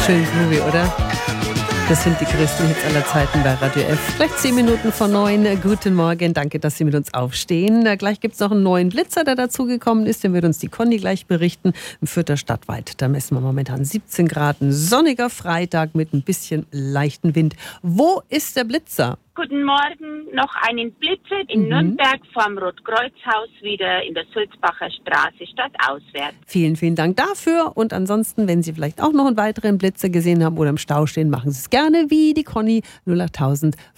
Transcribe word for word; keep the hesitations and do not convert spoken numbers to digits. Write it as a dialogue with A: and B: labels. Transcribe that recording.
A: Schönes Movie, oder? Das sind die größten Hits aller Zeiten bei Radio F. Gleich zehn Minuten vor neun. Guten Morgen, danke, dass Sie mit uns aufstehen. Gleich gibt es noch einen neuen Blitzer, der dazugekommen ist. Den wird uns die Conny gleich berichten. Im Fürther stadtweit, da messen wir momentan siebzehn Grad. Ein sonniger Freitag mit ein bisschen leichten Wind. Wo ist der Blitzer?
B: Guten Morgen, noch einen Blitzer in mhm. Nürnberg vom Rotkreuzhaus wieder in der Sulzbacher Straße stadtauswärts.
A: Vielen, vielen Dank dafür. Und ansonsten, wenn Sie vielleicht auch noch einen weiteren Blitzer gesehen haben oder im Stau stehen, machen Sie es gerne wie die Conny null acht tausend